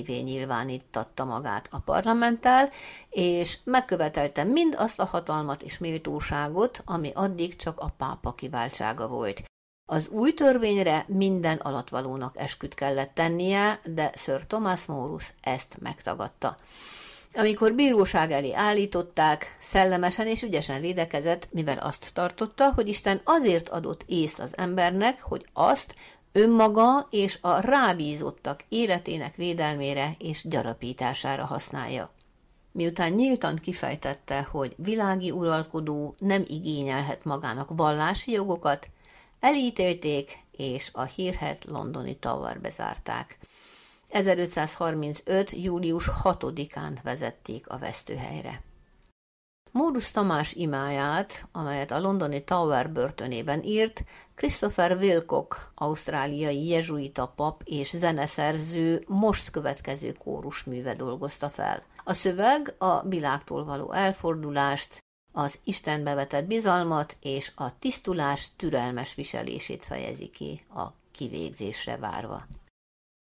személyévé nyilvánítatta magát a parlamenttel, és megkövetelte mind azt a hatalmat és méltóságot, ami addig csak a pápa kiváltsága volt. Az új törvényre minden alattvalónak esküt kellett tennie, de Sir Thomas Morus ezt megtagadta. Amikor bíróság elé állították, szellemesen és ügyesen védekezett, mivel azt tartotta, hogy Isten azért adott észt az embernek, hogy azt önmaga és a rábízottak életének védelmére és gyarapítására használja. Miután nyíltan kifejtette, hogy világi uralkodó nem igényelhet magának vallási jogokat, elítélték és a hírhedt londoni Towerbe zárták. 1535. július 6-án vezették a vesztőhelyre. Morus Tamás imáját, amelyet a londoni Tower börtönében írt, Christopher Wilcock, ausztráliai jezsuita pap és zeneszerző most következő kórusműve dolgozta fel. A szöveg a világtól való elfordulást, az Istenbe vetett bizalmat és a tisztulás türelmes viselését fejezi ki a kivégzésre várva.